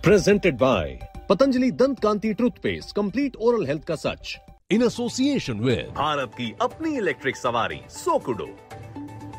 Presented by Patanjali Dant Kanti Toothpaste, complete oral health का सच. In association with Bharat की अपनी electric सवारी सोकुडो।